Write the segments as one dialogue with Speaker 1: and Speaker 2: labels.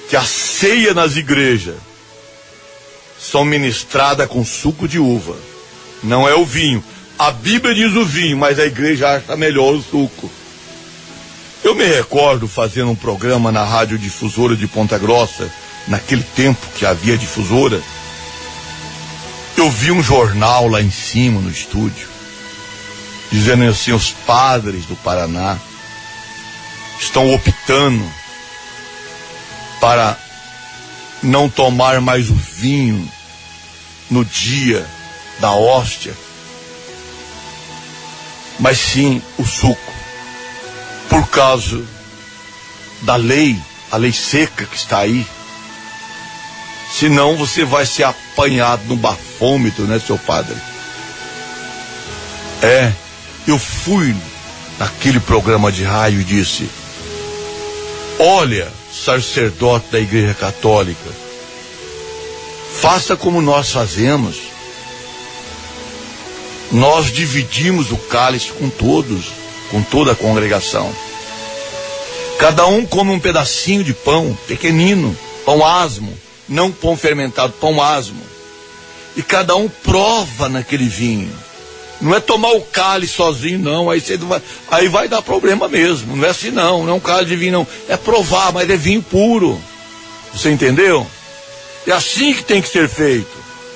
Speaker 1: que a ceia nas igrejas são ministradas com suco de uva. Não é o vinho. A Bíblia diz o vinho, mas a igreja acha melhor o suco. Eu me recordo fazendo um programa na Rádio Difusora de Ponta Grossa, naquele tempo que havia difusora. Eu vi um jornal lá em cima no estúdio, dizendo assim: os padres do Paraná estão optando para não tomar mais o vinho no dia da hóstia, mas sim o suco, por causa da lei, a lei seca que está aí. Senão você vai ser apanhado no bafômetro, né, seu padre? Eu fui naquele programa de rádio e disse: olha, sacerdote da Igreja Católica, faça como nós fazemos. Nós dividimos o cálice com todos, com toda a congregação. Cada um come um pedacinho de pão, pequenino, pão asmo, não pão fermentado, pão asmo. E cada um prova naquele vinho. Não é tomar o cálice sozinho, não. Aí vai dar problema mesmo. Não é assim, não. Não é um cálice de vinho, não. É provar, mas é vinho puro. Você entendeu? É assim que tem que ser feito.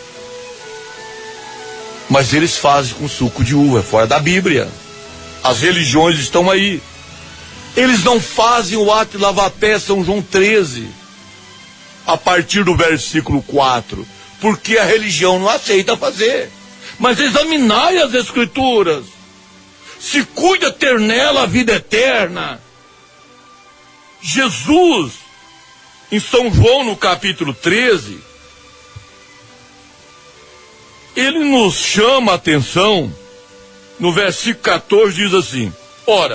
Speaker 1: Mas eles fazem com suco de uva, é fora da Bíblia. As religiões estão aí. Eles não fazem o ato de lavar pé, São João 13, a partir do versículo 4, porque a religião não aceita fazer. Mas examinai as Escrituras, se cuida ter nela a vida eterna. Jesus, em São João no capítulo 13, ele nos chama a atenção, no versículo 14 diz assim: ora,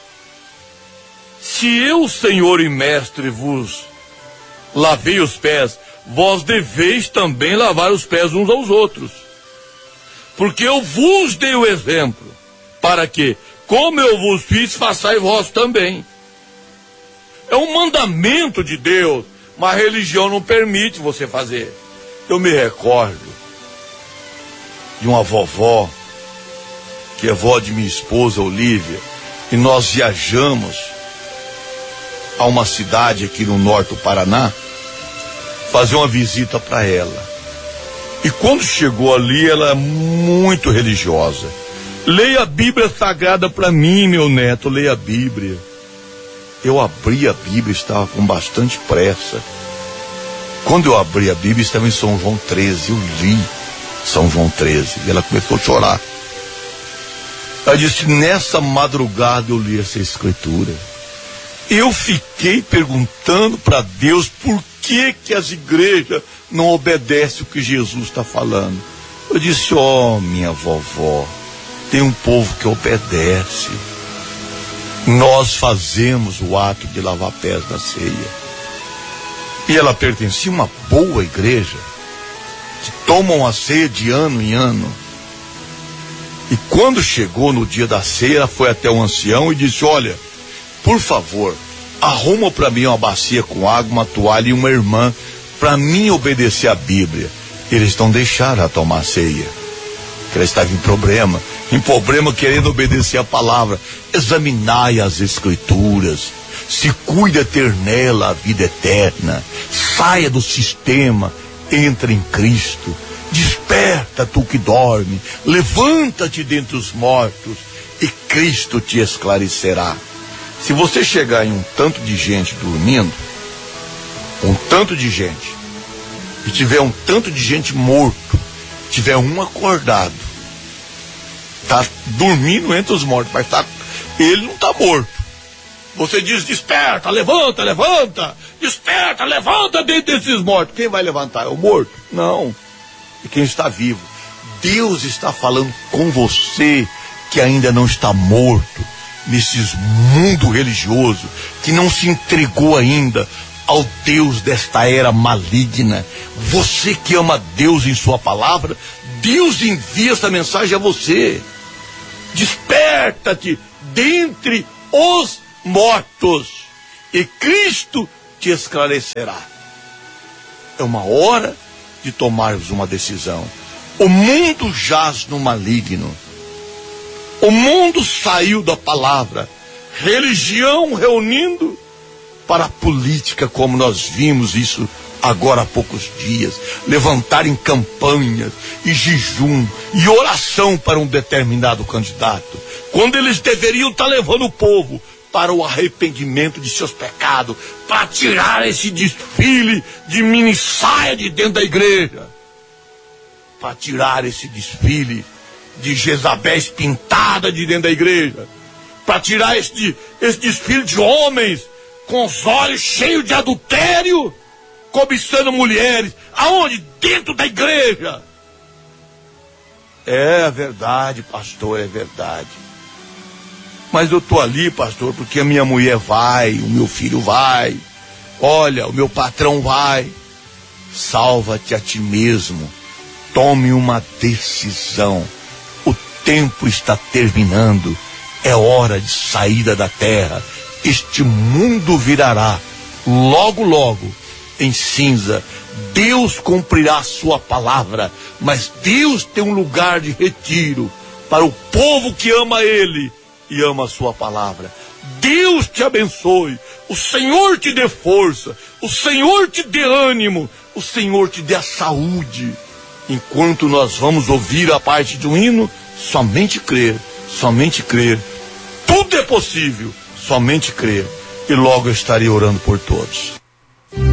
Speaker 1: se eu, Senhor e Mestre, vos lavei os pés, vós deveis também lavar os pés uns aos outros. Porque eu vos dei o exemplo, para que, como eu vos fiz, façais vós também. É um mandamento de Deus, mas a religião não permite você fazer. Eu me recordo de uma vovó, que é vó de minha esposa, Olívia, e nós viajamos a uma cidade aqui no norte do Paraná, fazer uma visita para ela. E quando chegou ali, ela é muito religiosa. Leia a Bíblia Sagrada para mim, meu neto, leia a Bíblia. Eu abri a Bíblia, estava com bastante pressa. Quando eu abri a Bíblia, estava em São João 13, eu li São João 13, e ela começou a chorar. Ela disse: nessa madrugada eu li essa escritura. Eu fiquei perguntando para Deus por que as igrejas não obedecem o que Jesus está falando. Eu disse: minha vovó, tem um povo que obedece. Nós fazemos o ato de lavar pés na ceia. E ela pertencia a uma boa igreja, que tomam a ceia de ano em ano. E quando chegou no dia da ceia, ela foi até o ancião e disse: olha, por favor, arruma para mim uma bacia com água, uma toalha e uma irmã, para mim obedecer a Bíblia. Eles não deixaram ela tomar ceia, porque ela estava em problema querendo obedecer a palavra. Examinai as Escrituras, se cuida ter nela a vida eterna, saia do sistema, entra em Cristo, desperta tu que dorme, levanta-te dentre os mortos e Cristo te esclarecerá. Se você chegar em um tanto de gente dormindo, um tanto de gente, e tiver um tanto de gente morto, tiver um acordado, tá dormindo entre os mortos, mas ele não tá morto. Você diz: desperta, levanta, levanta, desperta, levanta dentre esses mortos. Quem vai levantar? É o morto? Não. É quem está vivo. Deus está falando com você que ainda não está morto, nesses mundo religioso, que não se entregou ainda ao Deus desta era maligna. Você que ama Deus em sua palavra, Deus envia essa mensagem a você. Desperta-te dentre os mortos e Cristo te esclarecerá. É uma hora de tomarmos uma decisão. O mundo jaz no maligno. O mundo saiu da palavra. Religião reunindo para a política, como nós vimos isso agora há poucos dias. Levantarem campanhas e jejum e oração para um determinado candidato, quando eles deveriam estar levando o povo para o arrependimento de seus pecados, para tirar esse desfile de mini saia de dentro da igreja, para tirar esse desfile de Jezabéis pintada de dentro da igreja, para tirar esse desfile de homens com os olhos cheios de adultério, cobiçando mulheres. Aonde? Dentro da igreja. É verdade, pastor, é verdade. Mas eu estou ali, pastor, porque a minha mulher vai, o meu filho vai, olha, o meu patrão vai. Salva-te a ti mesmo. Tome uma decisão. O tempo está terminando. É hora de saída da terra. Este mundo virará logo, logo em cinza. Deus cumprirá a sua palavra, mas Deus tem um lugar de retiro para o povo que ama Ele e ama a sua palavra. Deus te abençoe, o Senhor te dê força, o Senhor te dê ânimo, o Senhor te dê a saúde. Enquanto nós vamos ouvir a parte do hino, somente crer, somente crer. Tudo é possível, somente crer. E logo eu estarei orando por todos.